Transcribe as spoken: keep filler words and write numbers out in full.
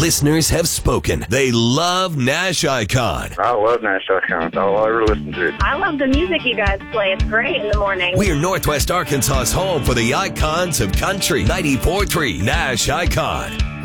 Listeners have spoken. They love Nash Icon. I love Nash Icon. That's all I ever listen to. I love the music you guys play. It's great in the morning. We're Northwest Arkansas's home for the icons of country. ninety-four point three Nash Icon.